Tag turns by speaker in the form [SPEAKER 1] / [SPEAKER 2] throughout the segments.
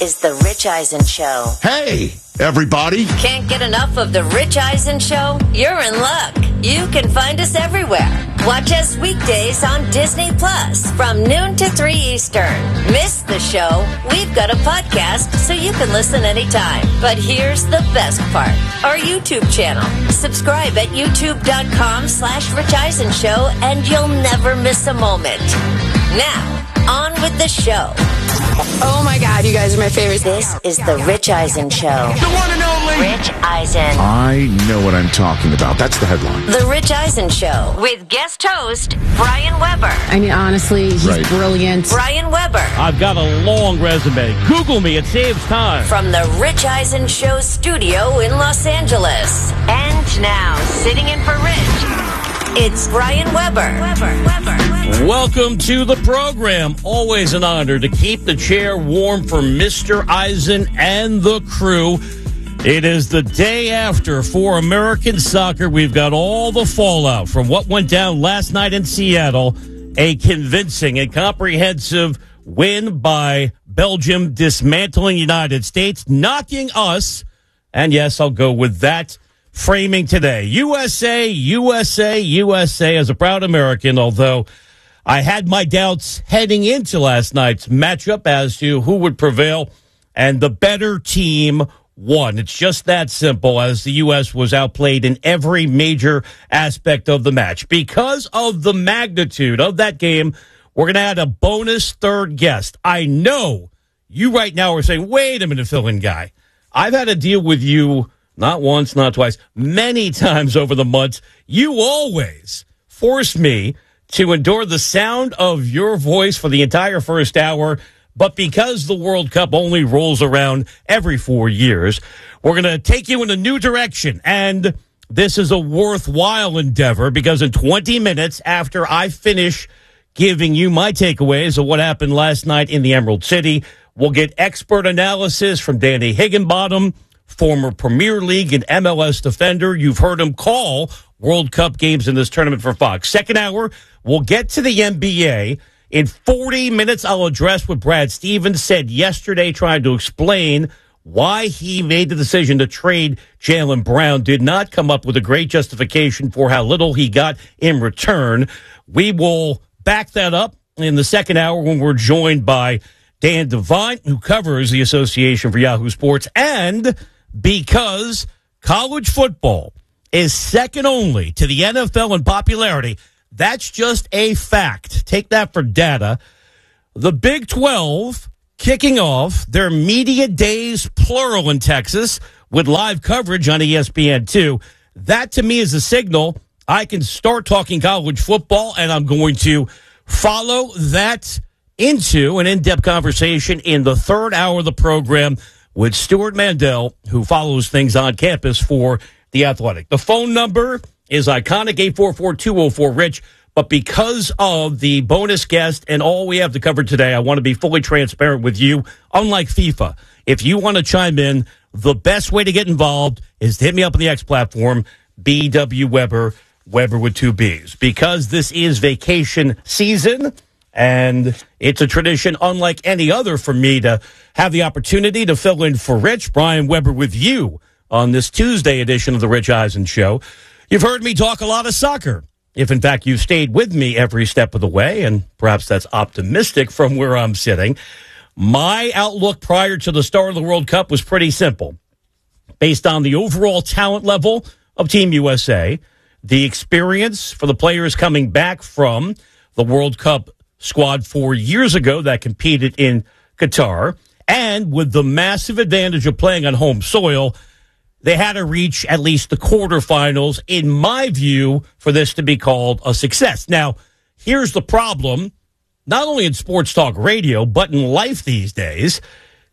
[SPEAKER 1] is The Rich Eisen Show.
[SPEAKER 2] Hey, everybody.
[SPEAKER 1] Can't get enough of The Rich Eisen Show? You're in luck. You can find us everywhere. Watch us weekdays on Disney Plus from noon to 3 Eastern. Miss the show? We've got a podcast so you can listen anytime. But here's the best part. Our YouTube channel. Subscribe at youtube.com/Rich Eisen Show and you'll never miss a moment. Now, on with the show.
[SPEAKER 3] Oh my God, you guys are my favorite.
[SPEAKER 1] This is The Rich Eisen Show.
[SPEAKER 2] The one and only
[SPEAKER 1] Rich Eisen.
[SPEAKER 2] I know what I'm talking about. That's the headline.
[SPEAKER 1] The Rich Eisen Show with guest host Brian Weber.
[SPEAKER 3] I mean, honestly, he's brilliant.
[SPEAKER 1] Brian Weber.
[SPEAKER 4] I've got a long resume. Google me. It saves time.
[SPEAKER 1] From the Rich Eisen Show studio in Los Angeles. And now, sitting in for Rich, it's Brian Weber.
[SPEAKER 4] Welcome to the program. Always an honor to keep the chair warm for Mr. Eisen and the crew. It is the day after for American soccer. We've got all the fallout from what went down last night in Seattle. A convincing and comprehensive win by Belgium, dismantling the United States, knocking us, and yes, I'll go with that framing today. USA, USA, USA as a proud American, although I had my doubts heading into last night's matchup as to who would prevail, and the better team won. It's just that simple, as the U.S. was outplayed in every major aspect of the match. Because of the magnitude of that game, we're going to add a bonus third guest. I know you right now are saying, wait a minute, fill-in guy. I've had to deal with you not once, not twice, many times over the months. You always force me to endure the sound of your voice for the entire first hour. But because the World Cup only rolls around every 4 years, we're going to take you in a new direction. And this is a worthwhile endeavor because in 20 minutes after I finish giving you my takeaways of what happened last night in the Emerald City, we'll get expert analysis from Danny Higginbottom, former Premier League and MLS defender. You've heard him call World Cup games in this tournament for Fox. Second hour, we'll get to the NBA. In 40 minutes, I'll address what Brad Stevens said yesterday, trying to explain why he made the decision to trade Jaylen Brown. Did not come up with a great justification for how little he got in return. We will back that up in the second hour when we're joined by Dan Devine, who covers the Association for Yahoo Sports. And because college football is second only to the NFL in popularity, that's just a fact. Take that for data. The Big 12 kicking off their media days, plural, in Texas with live coverage on ESPN2. That, to me, is a signal I can start talking college football, and I'm going to follow that into an in-depth conversation in the third hour of the program with Stuart Mandel, who follows things on campus for The Athletic. The phone number is iconic, 844-204-RICH. But because of the bonus guest and all we have to cover today, I want to be fully transparent with you. Unlike FIFA, if you want to chime in, the best way to get involved is to hit me up on the X platform, BW Weber, Weber with 2 B's. Because this is vacation season, and it's a tradition unlike any other for me to have the opportunity to fill in for Rich. Brian Weber with you on this Tuesday edition of the Rich Eisen Show. You've heard me talk a lot of soccer, if in fact you've stayed with me every step of the way, and perhaps that's optimistic from where I'm sitting. My outlook prior to the start of the World Cup was pretty simple. Based on the overall talent level of Team USA, the experience for the players coming back from the World Cup squad 4 years ago that competed in Qatar, and with the massive advantage of playing on home soil, they had to reach at least the quarterfinals, in my view, for this to be called a success. Now, here's the problem, not only in sports talk radio, but in life these days.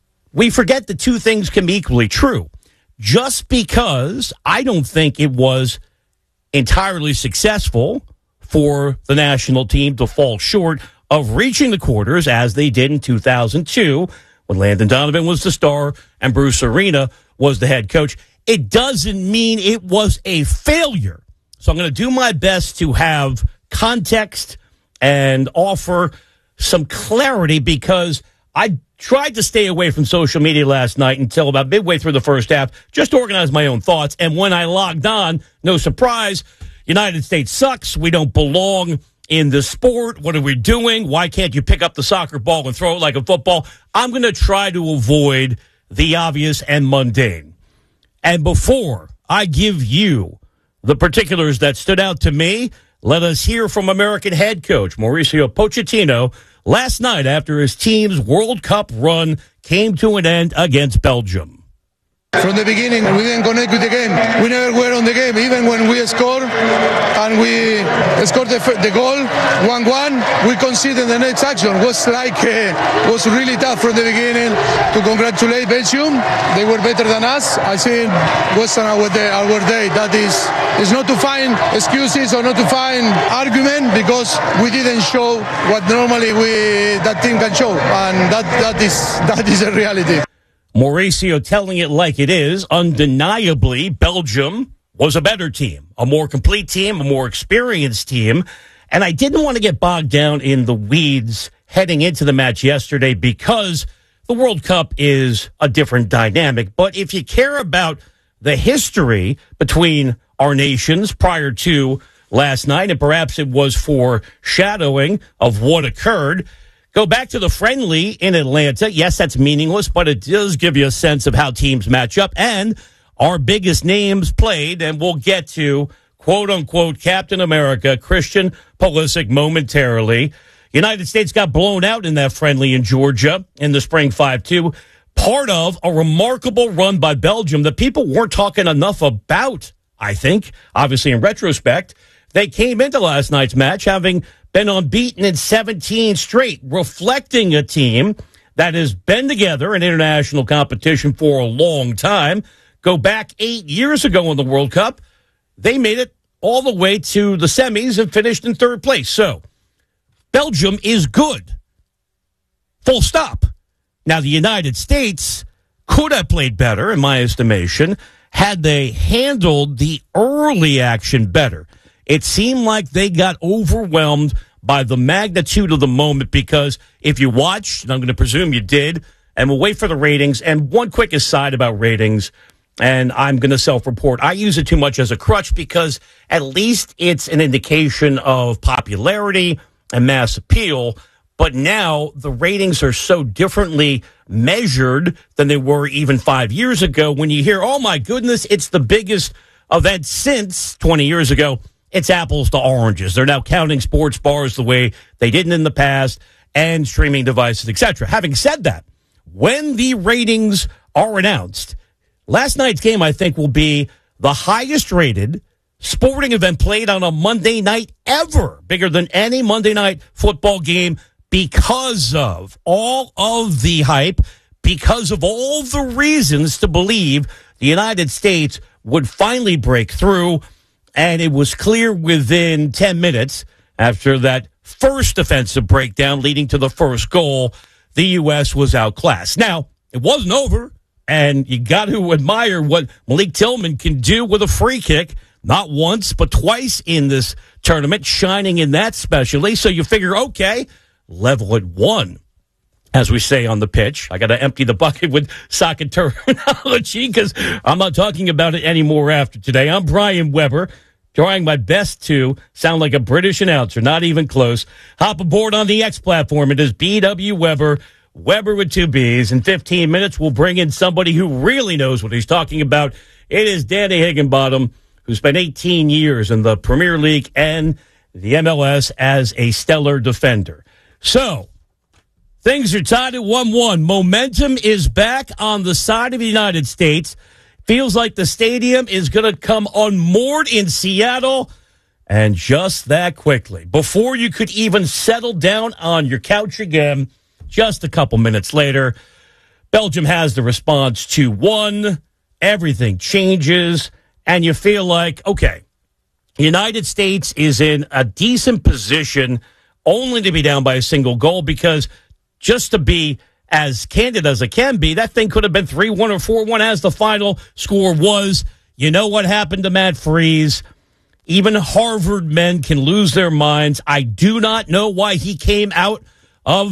[SPEAKER 4] We forget that two things can be equally true. Just because I don't think it was entirely successful for the national team to fall short of reaching the quarters, as they did in 2002, when Landon Donovan was the star and Bruce Arena was the head coach, it doesn't mean it was a failure. So I'm going to do my best to have context and offer some clarity, because I tried to stay away from social media last night until about midway through the first half, just to organize my own thoughts. And when I logged on, no surprise, United States sucks. We don't belong in the sport. What are we doing? Why can't you pick up the soccer ball and throw it like a football? I'm going to try to avoid the obvious and mundane. And before I give you the particulars that stood out to me, let us hear from American head coach Mauricio Pochettino last night after his team's World Cup run came to an end against Belgium.
[SPEAKER 5] From the beginning, we didn't connect with the game. We never were on the game. Even when we scored and we scored the goal, 1-1, we conceded the next action. Was really tough from the beginning. To congratulate Belgium, they were better than us. I think it was our day. That is not to find excuses or not to find argument, because we didn't show what normally that team can show, and that is a reality.
[SPEAKER 4] Mauricio telling it like it is. Undeniably, Belgium was a better team, a more complete team, a more experienced team. And I didn't want to get bogged down in the weeds heading into the match yesterday, because the World Cup is a different dynamic. But if you care about the history between our nations prior to last night, and perhaps it was foreshadowing of what occurred, go back to the friendly in Atlanta. Yes, that's meaningless, but it does give you a sense of how teams match up. And our biggest names played, and we'll get to, quote-unquote, Captain America, Christian Pulisic momentarily. United States got blown out in that friendly in Georgia in the spring 5-2. Part of a remarkable run by Belgium that people weren't talking enough about, I think. Obviously, in retrospect, they came into last night's match having been unbeaten in 17 straight, reflecting a team that has been together in international competition for a long time. Go back 8 years ago in the World Cup, they made it all the way to the semis and finished in third place. So, Belgium is good. Full stop. Now, the United States could have played better, in my estimation, had they handled the early action better. It seemed like they got overwhelmed by the magnitude of the moment, because if you watched, and I'm going to presume you did, and we'll wait for the ratings. And one quick aside about ratings, and I'm going to self-report, I use it too much as a crutch, because at least it's an indication of popularity and mass appeal. But now the ratings are so differently measured than they were even 5 years ago. When you hear, oh my goodness, it's the biggest event since 20 years ago, it's apples to oranges. They're now counting sports bars the way they didn't in the past, and streaming devices, etc. Having said that, when the ratings are announced, last night's game, I think, will be the highest rated sporting event played on a Monday night ever, bigger than any Monday night football game, because of all of the hype, because of all the reasons to believe the United States would finally break through. And it was clear within 10 minutes after that first defensive breakdown leading to the first goal, the U.S. was outclassed. Now, it wasn't over, and you got to admire what Malik Tillman can do with a free kick, not once, but twice in this tournament, shining in that specialty. So you figure, okay, level at one, as we say on the pitch. I got to empty the bucket with soccer terminology, because I'm not talking about it anymore after today. I'm Brian Weber, trying my best to sound like a British announcer, not even close. Hop aboard on the X platform. It is BW Weber, Weber with two B's. In 15 minutes, we'll bring in somebody who really knows what he's talking about. It is Danny Higginbottom, who spent 18 years in the Premier League and the MLS as a stellar defender. So, things are tied at 1-1. Momentum is back on the side of the United States. Feels like the stadium is going to come unmoored in Seattle, and just that quickly. Before you could even settle down on your couch again, just a couple minutes later, Belgium has the response 2-1. Everything changes, and you feel like, okay, the United States is in a decent position only to be down by a single goal, because just to be as candid as it can be, that thing could have been 3-1 or 4-1 as the final score was. You know what happened to Matt Freese? Even Harvard men can lose their minds. I do not know why he came out of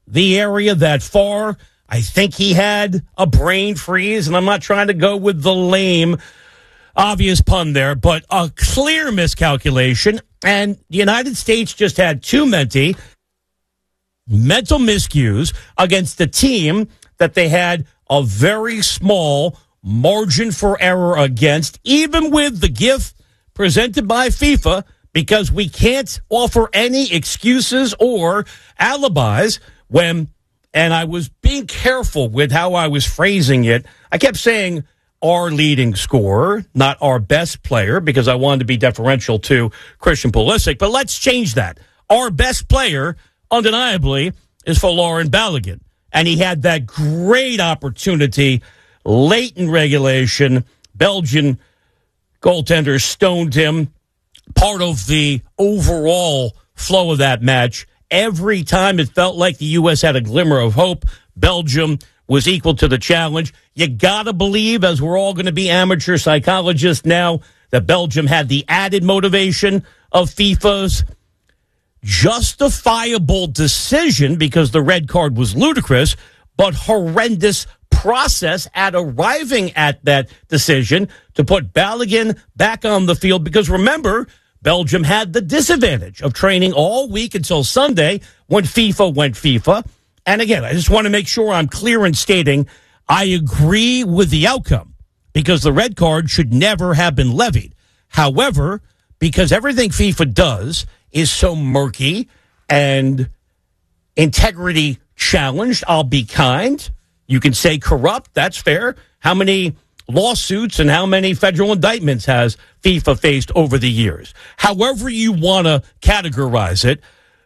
[SPEAKER 4] the area that far. I think he had a brain freeze, and I'm not trying to go with the lame, obvious pun there, but a clear miscalculation. And the United States just had two mental miscues against the team that they had a very small margin for error against, even with the gift presented by FIFA, because we can't offer any excuses or alibis when, and I was being careful with how I was phrasing it. I kept saying our leading scorer, not our best player, because I wanted to be deferential to Christian Pulisic, but let's change that. Our best player, undeniably, is Folarin Balogun, and he had that great opportunity late in regulation. Belgian goaltender stoned him. Part of the overall flow of that match, every time it felt like the U.S. had a glimmer of hope, Belgium was equal to the challenge. You got to believe, as we're all going to be amateur psychologists now, that Belgium had the added motivation of FIFA's justifiable decision, because the red card was ludicrous, but horrendous process at arriving at that decision to put Balogun back on the field. Because remember, Belgium had the disadvantage of training all week until Sunday when FIFA went FIFA. And again, I just want to make sure I'm clear in stating I agree with the outcome, because the red card should never have been levied. However, because everything FIFA does is so murky and integrity challenged, I'll be kind. You can say corrupt. That's fair. How many lawsuits and how many federal indictments has FIFA faced over the years? However you want to categorize it,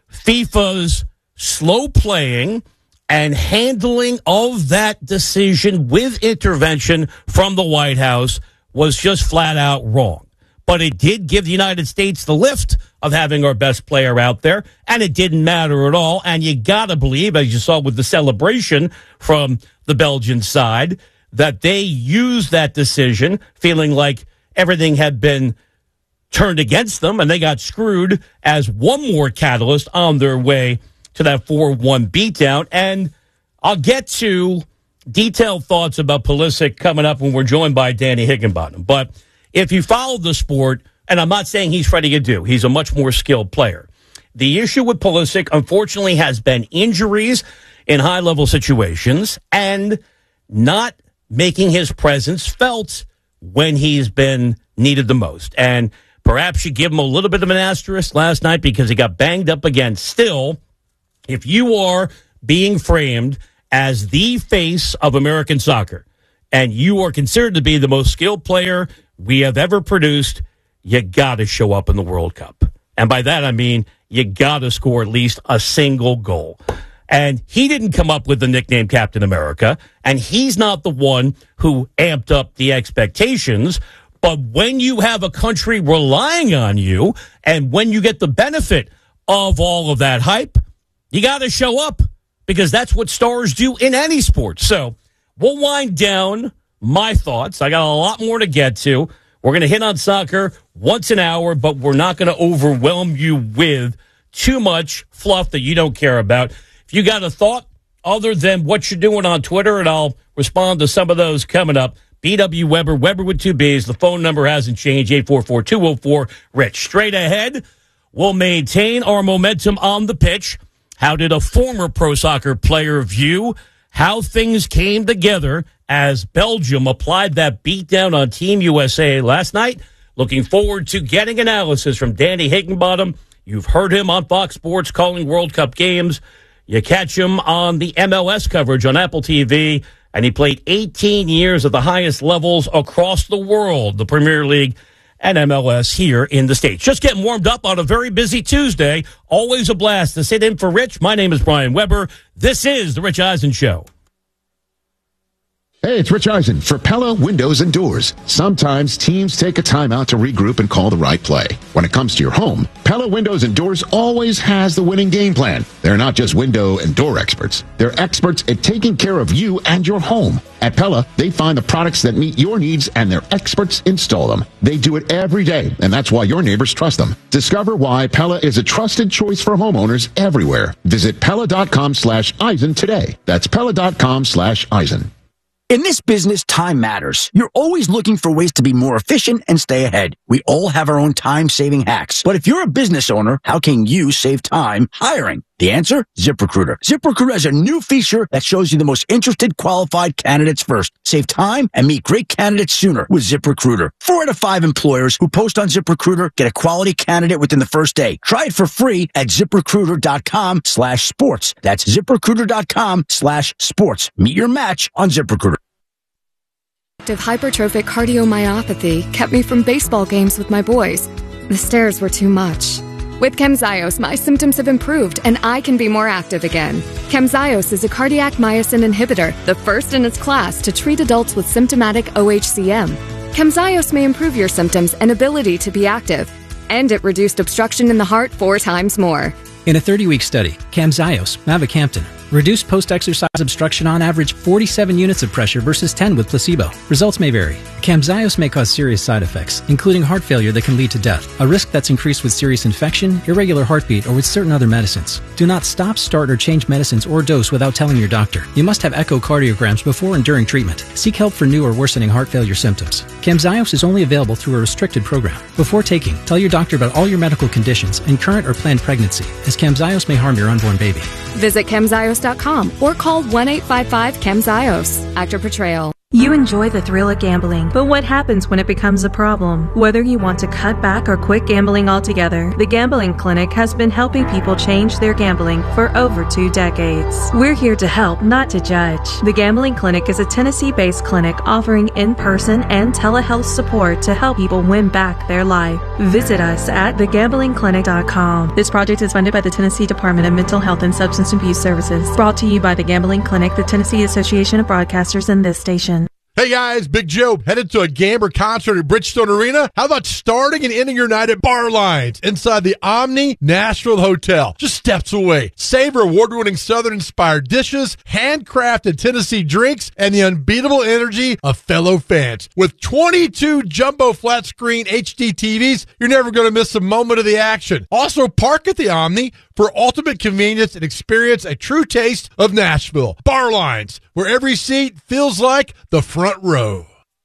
[SPEAKER 4] FIFA's slow playing and handling of that decision with intervention from the White House was just flat out wrong. But it did give the United States the lift of having our best player out there, and it didn't matter at all. And you got to believe, as you saw with the celebration from the Belgian side, that they used that decision feeling like everything had been turned against them, and they got screwed as one more catalyst on their way to that 4-1 beatdown. And I'll get to detailed thoughts about Pulisic coming up when we're joined by Danny Higginbottom. But if you follow the sport, and I'm not saying he's Freddie Adu, he's a much more skilled player. The issue with Pulisic, unfortunately, has been injuries in high-level situations and not making his presence felt when he's been needed the most. And perhaps you give him a little bit of an asterisk last night because he got banged up again. Still, if you are being framed as the face of American soccer and you are considered to be the most skilled player we have ever produced, you got to show up in the World Cup. And by that, I mean you got to score at least a single goal. And he didn't come up with the nickname Captain America, and he's not the one who amped up the expectations. But when you have a country relying on you, and when you get the benefit of all of that hype, you got to show up, because that's what stars do in any sport. So we'll wind down my thoughts. I got a lot more to get to. We're going to hit on soccer once an hour, but we're not going to overwhelm you with too much fluff that you don't care about. If you got a thought other than what you're doing on Twitter, and I'll respond to some of those coming up, BW Weber, Weber with two B's. The phone number hasn't changed, 844-204-RICH. Straight ahead, we'll maintain our momentum on the pitch. How did a former pro soccer player view how things came together as Belgium applied that beatdown on Team USA last night? Looking forward to getting analysis from Danny Higginbottom. You've heard him on Fox Sports calling World Cup games. You catch him on the MLS coverage on Apple TV, and he played 18 years at the highest levels across the world, the Premier League and MLS here in the States. Just getting warmed up on a very busy Tuesday. Always a blast to sit in for Rich. My name is Brian Weber. This is The Rich Eisen Show.
[SPEAKER 2] Hey, it's Rich Eisen for Pella Windows and Doors. Sometimes teams take a timeout to regroup and call the right play. When it comes to your home, Pella Windows and Doors always has the winning game plan. They're not just window and door experts. They're experts at taking care of you and your home. At Pella, they find the products that meet your needs and their experts install them. They do it every day, and that's why your neighbors trust them. Discover why Pella is a trusted choice for homeowners everywhere. Visit Pella.com/Eisen today. That's Pella.com/Eisen.
[SPEAKER 6] In this business, time matters. You're always looking for ways to be more efficient and stay ahead. We all have our own time-saving hacks. But if you're a business owner, how can you save time hiring? The answer? ZipRecruiter. ZipRecruiter has a new feature that shows you the most interested qualified candidates first. Save time and meet great candidates sooner with ZipRecruiter. 4 out of 5 employers who post on ZipRecruiter get a quality candidate within the first day. Try it for free at ZipRecruiter.com/sports. That's ZipRecruiter.com/sports. Meet your match on ZipRecruiter.
[SPEAKER 7] Hypertrophic cardiomyopathy kept me from baseball games with my boys. The stairs were too much. With Camzyos, my symptoms have improved and I can be more active again. Camzyos is a cardiac myosin inhibitor, the first in its class to treat adults with symptomatic OHCM. Camzyos may improve your symptoms and ability to be active, and it reduced obstruction in the heart 4 times more.
[SPEAKER 8] In a 30-week study, Camzyos, mavacamten, reduced post-exercise obstruction on average 47 units of pressure versus 10 with placebo. Results may vary. Camzyos may cause serious side effects, including heart failure that can lead to death, a risk that's increased with serious infection, irregular heartbeat, or with certain other medicines. Do not stop, start, or change medicines or dose without telling your doctor. You must have echocardiograms before and during treatment. Seek help for new or worsening heart failure symptoms. Camzyos is only available through a restricted program. Before taking, tell your doctor about all your medical conditions and current or planned pregnancy, as Camzyos may harm your unborn baby.
[SPEAKER 7] Visit Camzyos.com or call 1-855-CAMZYOS. Actor Portrayal.
[SPEAKER 9] You enjoy the thrill of gambling, but what happens when it becomes a problem? Whether you want to cut back or quit gambling altogether, the Gambling Clinic has been helping people change their gambling for over 2 decades. We're here to help, not to judge. The Gambling Clinic is a Tennessee-based clinic offering in-person and telehealth support to help people win back their life. Visit us at thegamblingclinic.com. This project is funded by the Tennessee Department of Mental Health and Substance Abuse Services. Brought to you by the Gambling Clinic, the Tennessee Association of Broadcasters, and this station.
[SPEAKER 10] Hey guys, Big Joe, headed to a Gamber concert at Bridgestone Arena? How about starting and ending your night at Bar Lines inside the Omni Nashville Hotel, just steps away? Savor award-winning Southern-inspired dishes, handcrafted Tennessee drinks, and the unbeatable energy of fellow fans. With 22 jumbo flat-screen HD TVs, you're never going to miss a moment of the action. Also, park at the Omni for ultimate convenience and experience a true taste of Nashville. Bar Lines, where every seat feels like the front row.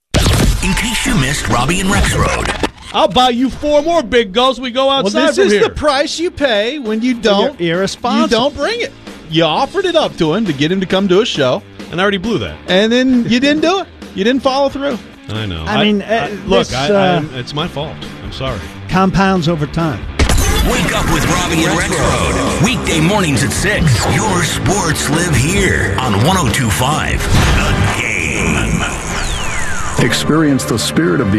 [SPEAKER 11] In case you missed Robbie and Rex Road.
[SPEAKER 12] I'll buy you 4 more Big Gulls. We go outside
[SPEAKER 13] Well, this
[SPEAKER 12] from
[SPEAKER 13] is
[SPEAKER 12] here.
[SPEAKER 13] the price you pay when you don't.
[SPEAKER 12] You're irresponsible.
[SPEAKER 13] You don't bring it. You offered it up to him to get him to come to a show,
[SPEAKER 12] and I already blew that.
[SPEAKER 13] and then you didn't do it. You didn't follow through.
[SPEAKER 12] I know.
[SPEAKER 14] I mean,
[SPEAKER 12] look,
[SPEAKER 14] this,
[SPEAKER 12] it's my fault. I'm sorry.
[SPEAKER 14] Compounds over time.
[SPEAKER 11] Wake up with Robbie and Rex Road. Weekday mornings at 6. Your sports live here on 102.5 The Game.
[SPEAKER 15] Experience the spirit of the